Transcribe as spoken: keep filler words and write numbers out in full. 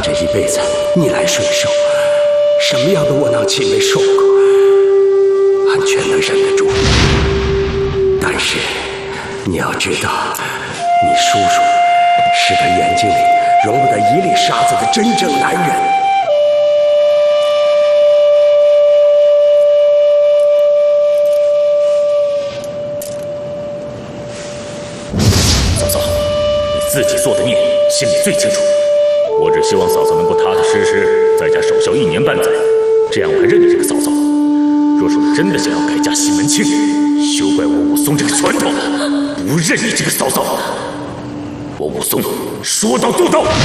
这一辈子逆来顺受，什么样的窝囊气没受过，俺全能忍得住。但是你要知道，你叔叔是个眼睛里容不得一粒沙子的真正男人。 嫂嫂，你自己做的孽，心里最清楚。我只希望嫂嫂能够踏踏实实在家守孝一年半载，这样我还认你这个嫂嫂。若是你真的想要改嫁西门庆，休怪我武松这个拳头不认你这个嫂嫂。我武松说到做到。